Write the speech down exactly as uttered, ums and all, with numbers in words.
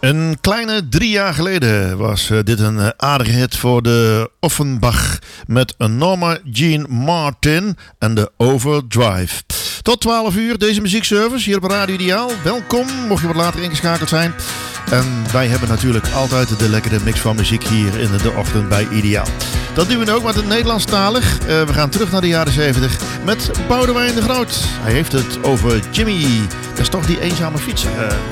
Een kleine drie jaar geleden was uh, dit een uh, aardige hit voor de Offenbach met Norma Jean Martin en de Overdrive. Tot twaalf uur deze muziekservice hier op Radio Ideaal. Welkom, mocht je wat later ingeschakeld zijn. En wij hebben natuurlijk altijd de lekkere mix van muziek hier in de ochtend bij Ideaal. Dat doen we ook met het Nederlandstalig. Uh, we gaan terug naar de jaren zeventig met Boudewijn de Groot. Hij heeft het over Jimmy. Dat is toch die eenzame fietser. Uh,